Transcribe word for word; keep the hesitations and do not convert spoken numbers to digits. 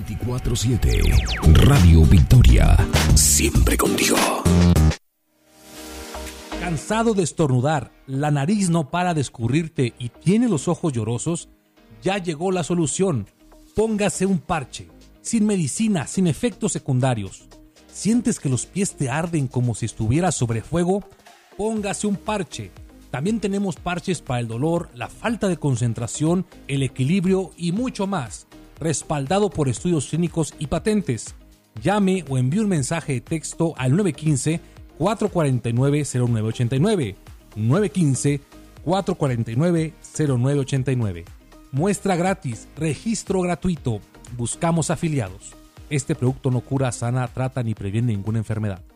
veinticuatro siete Radio Victoria, siempre contigo. ¿Cansado de estornudar, la nariz no para de escurrirte y tiene los ojos llorosos? Ya llegó la solución. Póngase un parche, sin medicina, sin efectos secundarios. ¿Sientes que los pies te arden como si estuvieras sobre fuego? Póngase un parche. También tenemos parches para el dolor, la falta de concentración, el equilibrio y mucho más. Respaldado por estudios clínicos y patentes. Llame o envíe un mensaje de texto al nueve uno cinco, cuatro cuatro nueve, cero nueve ocho nueve. nueve uno cinco, cuatro cuatro nueve, cero nueve ocho nueve. Muestra gratis, registro gratuito. Buscamos afiliados. Este producto no cura, sana, trata ni previene ninguna enfermedad.